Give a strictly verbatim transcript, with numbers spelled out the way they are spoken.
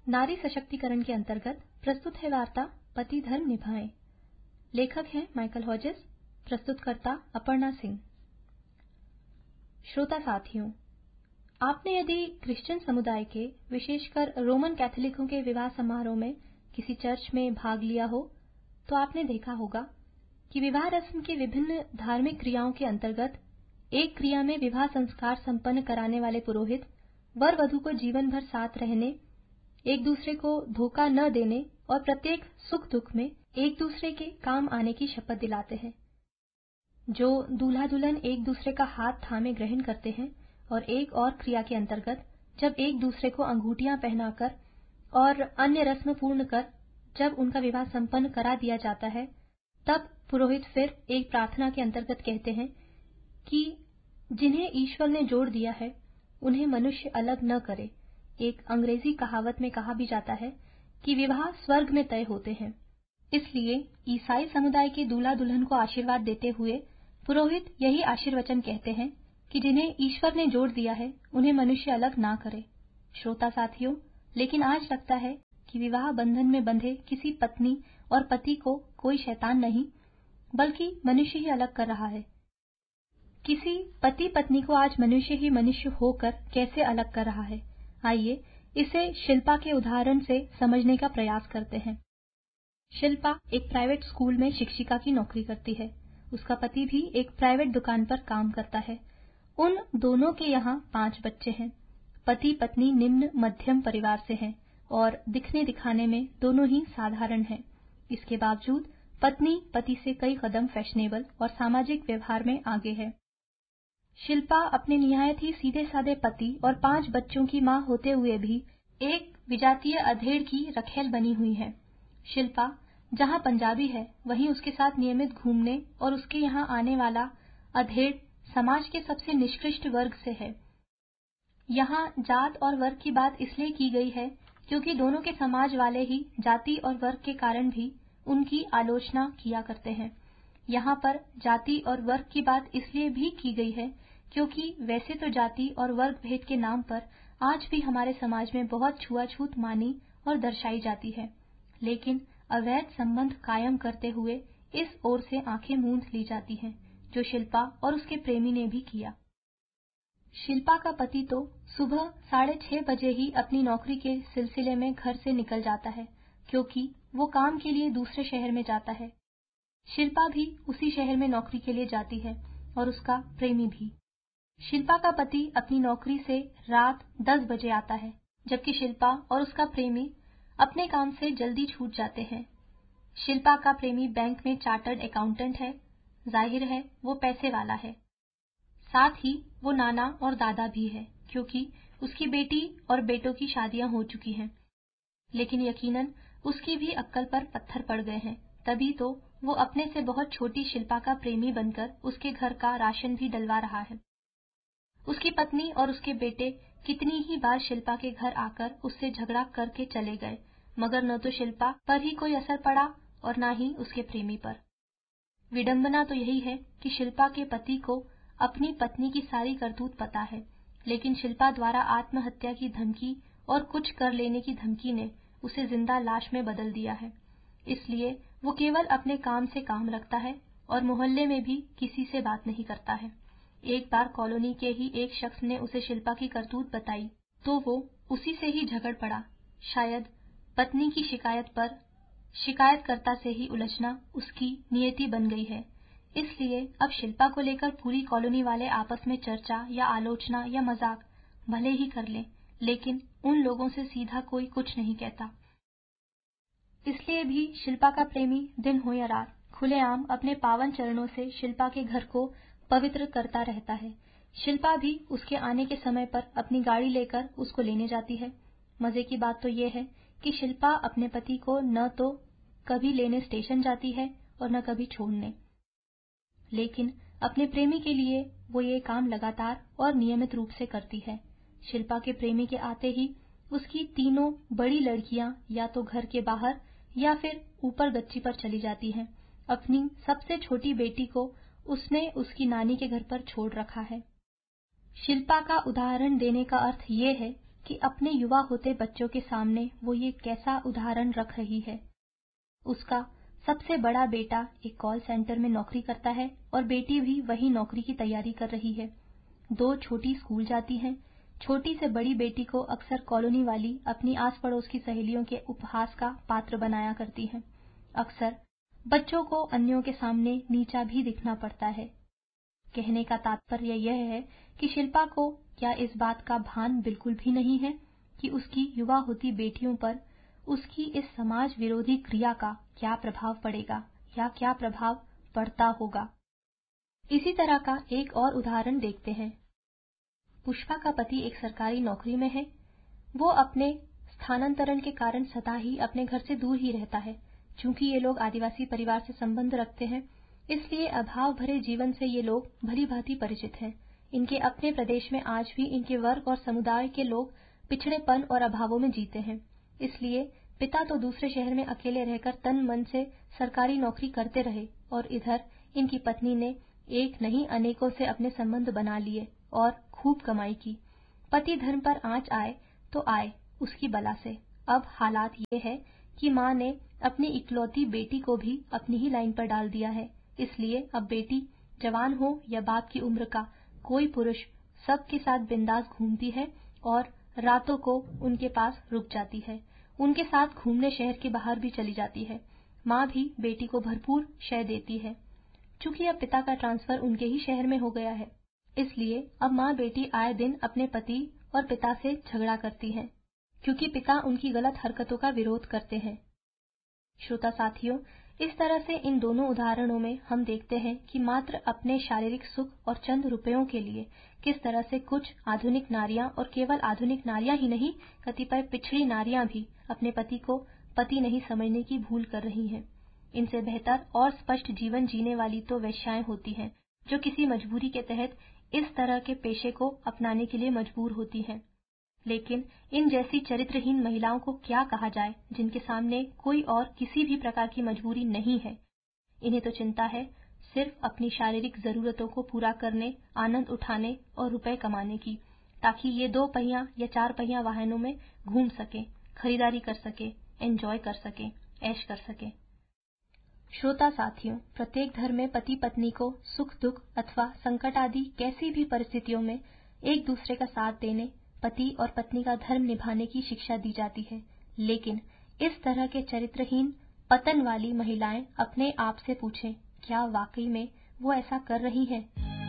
नारी सशक्तिकरण के अंतर्गत प्रस्तुत है वार्ता पति धर्म निभाएं। लेखक हैं माइकल हॉजेस, प्रस्तुतकर्ता अपर्णा सिंह। श्रोता साथियों, आपने यदि क्रिश्चियन समुदाय के, विशेषकर रोमन कैथोलिकों के विवाह समारोह में किसी चर्च में भाग लिया हो, तो आपने देखा होगा कि विवाह रस्म की विभिन्न धार्मिक क्रियाओं के अंतर्गत एक क्रिया में विवाह संस्कार संपन्न कराने वाले पुरोहित वर वधू को जीवन भर साथ रहने, एक दूसरे को धोखा न देने और प्रत्येक सुख दुख में एक दूसरे के काम आने की शपथ दिलाते हैं। जो दूल्हा दुल्हन एक दूसरे का हाथ थामे ग्रहण करते हैं और एक और क्रिया के अंतर्गत जब एक दूसरे को अंगूठियां पहनाकर और अन्य रस्म पूर्ण कर जब उनका विवाह संपन्न करा दिया जाता है, तब पुरोहित फिर एक प्रार्थना के अंतर्गत कहते हैं कि जिन्हें ईश्वर ने जोड़ दिया है उन्हें मनुष्य अलग न करे। एक अंग्रेजी कहावत में कहा भी जाता है कि विवाह स्वर्ग में तय होते हैं। इसलिए ईसाई समुदाय के दूल्हा दुल्हन को आशीर्वाद देते हुए पुरोहित यही आशीर्वचन कहते हैं कि जिन्हें ईश्वर ने जोड़ दिया है उन्हें मनुष्य अलग ना करे। श्रोता साथियों, लेकिन आज लगता है कि विवाह बंधन में बंधे किसी पत्नी और पति को कोई शैतान नहीं, बल्कि मनुष्य ही अलग कर रहा है। किसी पति पत्नी को आज मनुष्य ही मनुष्य होकर कैसे अलग कर रहा है, आइए इसे शिल्पा के उदाहरण से समझने का प्रयास करते हैं। शिल्पा एक प्राइवेट स्कूल में शिक्षिका की नौकरी करती है। उसका पति भी एक प्राइवेट दुकान पर काम करता है। उन दोनों के यहाँ पांच बच्चे हैं। पति पत्नी निम्न मध्यम परिवार से हैं और दिखने दिखाने में दोनों ही साधारण हैं। इसके बावजूद पत्नी पति से कई कदम फैशनेबल और सामाजिक व्यवहार में आगे है। शिल्पा अपने निहायत ही सीधे साधे पति और पांच बच्चों की मां होते हुए भी एक विजातीय अधेड़ की रखेल बनी हुई है। शिल्पा जहां पंजाबी है, वहीं उसके साथ नियमित घूमने और उसके यहाँ आने वाला अधेड़ समाज के सबसे निष्कृष्ट वर्ग से है। यहाँ जात और वर्ग की बात इसलिए की गई है क्योंकि दोनों के समाज वाले ही जाति और वर्ग के कारण भी उनकी आलोचना किया करते हैं। यहाँ पर जाति और वर्ग की बात इसलिए भी की गई है क्योंकि वैसे तो जाति और वर्ग भेद के नाम पर आज भी हमारे समाज में बहुत छुआछूत मानी और दर्शाई जाती है, लेकिन अवैध संबंध कायम करते हुए इस ओर से आंखें मूंद ली जाती हैं, जो शिल्पा और उसके प्रेमी ने भी किया। शिल्पा का पति तो सुबह साढ़े छह बजे ही अपनी नौकरी के सिलसिले में घर से निकल जाता है, क्योंकि वो काम के लिए दूसरे शहर में जाता है। शिल्पा भी उसी शहर में नौकरी के लिए जाती है और उसका प्रेमी भी। शिल्पा का पति अपनी नौकरी से रात दस बजे आता है, जबकि शिल्पा और उसका प्रेमी अपने काम से जल्दी छूट जाते हैं। शिल्पा का प्रेमी बैंक में चार्टर्ड अकाउंटेंट है। जाहिर है वो पैसे वाला है। साथ ही वो नाना और दादा भी है, क्योंकि उसकी बेटी और बेटों की शादियां हो चुकी हैं। लेकिन यकीनन उसकी भी अक्ल पर पत्थर पड़ गए हैं, तभी तो वो अपने से बहुत छोटी शिल्पा का प्रेमी बनकर उसके घर का राशन भी डलवा रहा है। उसकी पत्नी और उसके बेटे कितनी ही बार शिल्पा के घर आकर उससे झगड़ा करके चले गए, मगर न तो शिल्पा पर ही कोई असर पड़ा और न ही उसके प्रेमी पर। विडंबना तो यही है कि शिल्पा के पति को अपनी पत्नी की सारी करतूत पता है, लेकिन शिल्पा द्वारा आत्महत्या की धमकी और कुछ कर लेने की धमकी ने उसे जिंदा लाश में बदल दिया है। इसलिए वो केवल अपने काम से काम रखता है और मोहल्ले में भी किसी से बात नहीं करता है। एक बार कॉलोनी के ही एक शख्स ने उसे शिल्पा की करतूत बताई तो वो उसी से ही झगड़ पड़ा। शायद पत्नी की शिकायत पर शिकायतकर्ता से ही उलझना उसकी नियति बन गई है। इसलिए अब शिल्पा को लेकर पूरी कॉलोनी वाले आपस में चर्चा या आलोचना या मजाक भले ही कर लें, लेकिन उन लोगों से सीधा कोई कुछ नहीं कहता। इसलिए भी शिल्पा का प्रेमी दिन हो या रात खुलेआम अपने पावन चरणों से शिल्पा के घर को पवित्र करता रहता है। शिल्पा भी उसके आने के समय पर अपनी गाड़ी लेकर उसको लेने जाती है। मजे की बात तो ये है कि शिल्पा अपने पति को न तो कभी लेने स्टेशन जाती है और न कभी छोड़ने, लेकिन अपने प्रेमी के लिए वो ये काम लगातार और नियमित रूप से करती है। शिल्पा के प्रेमी के आते ही उसकी तीनों बड़ी लड़कियां या तो घर के बाहर या फिर ऊपर गच्ची पर चली जाती हैं। अपनी सबसे छोटी बेटी को उसने उसकी नानी के घर पर छोड़ रखा है। शिल्पा का उदाहरण देने का अर्थ ये है कि अपने युवा होते बच्चों के सामने वो ये कैसा उदाहरण रख रही है। उसका सबसे बड़ा बेटा एक कॉल सेंटर में नौकरी करता है और बेटी भी वही नौकरी की तैयारी कर रही है। दो छोटी स्कूल जाती हैं। छोटी से बड़ी बेटी को अक्सर कॉलोनी वाली अपनी आस पड़ोस की सहेलियों के उपहास का पात्र बनाया करती हैं। अक्सर बच्चों को अन्यों के सामने नीचा भी दिखना पड़ता है। कहने का तात्पर्य यह है कि शिल्पा को क्या इस बात का भान बिल्कुल भी नहीं है कि उसकी युवा होती बेटियों पर उसकी इस समाज विरोधी क्रिया का क्या प्रभाव पड़ेगा या क्या प्रभाव पड़ता होगा। इसी तरह का एक और उदाहरण देखते हैं। पुष्पा का पति एक सरकारी नौकरी में है। वो अपने स्थानांतरण के कारण सदा ही अपने घर से दूर ही रहता है। चूंकि ये लोग आदिवासी परिवार से संबंध रखते हैं, इसलिए अभाव भरे जीवन से ये लोग भली भांति परिचित हैं। इनके अपने प्रदेश में आज भी इनके वर्ग और समुदाय के लोग पिछड़ेपन और अभावों में जीते हैं। इसलिए पिता तो दूसरे शहर में अकेले रहकर तन मन से सरकारी नौकरी करते रहे और इधर इनकी पत्नी ने एक नहीं अनेकों से अपने संबंध बना लिए और खूब कमाई की। पति धर्म पर आंच आए तो आए उसकी बला से। अब हालात ये है कि माँ ने अपनी इकलौती बेटी को भी अपनी ही लाइन पर डाल दिया है। इसलिए अब बेटी जवान हो या बाप की उम्र का कोई पुरुष सबके साथ बिंदास घूमती है और रातों को उनके पास रुक जाती है। उनके साथ घूमने शहर के बाहर भी चली जाती है। माँ भी बेटी को भरपूर शय देती है। चूंकि अब पिता का ट्रांसफर उनके ही शहर में हो गया है, इसलिए अब माँ बेटी आए दिन अपने पति और पिता से झगड़ा करती हैं, क्योंकि पिता उनकी गलत हरकतों का विरोध करते हैं। श्रोता साथियों, इस तरह से इन दोनों उदाहरणों में हम देखते हैं कि मात्र अपने शारीरिक सुख और चंद रुपयों के लिए किस तरह से कुछ आधुनिक नारियां और केवल आधुनिक नारियां ही नहीं, कतिपय पिछड़ी नारियां भी अपने पति को पति नहीं समझने की भूल कर रही हैं। इनसे बेहतर और स्पष्ट जीवन जीने वाली तो वेश्याएं होती हैं, जो किसी मजबूरी के तहत इस तरह के पेशे को अपनाने के लिए मजबूर होती हैं। लेकिन इन जैसी चरित्रहीन महिलाओं को क्या कहा जाए, जिनके सामने कोई और किसी भी प्रकार की मजबूरी नहीं है। इन्हें तो चिंता है सिर्फ अपनी शारीरिक जरूरतों को पूरा करने, आनंद उठाने और रुपए कमाने की, ताकि ये दो पहिया या चार पहिया वाहनों में घूम सके, खरीदारी कर सके, एंजॉय कर सके, ऐश कर सके। श्रोता साथियों, प्रत्येक धर्म में पति पत्नी को सुख दुख अथवा संकट आदि कैसी भी परिस्थितियों में एक दूसरे का साथ देने, पति और पत्नी का धर्म निभाने की शिक्षा दी जाती है। लेकिन इस तरह के चरित्रहीन पतन वाली महिलाएं अपने आप से पूछें, क्या वाकई में वो ऐसा कर रही हैं?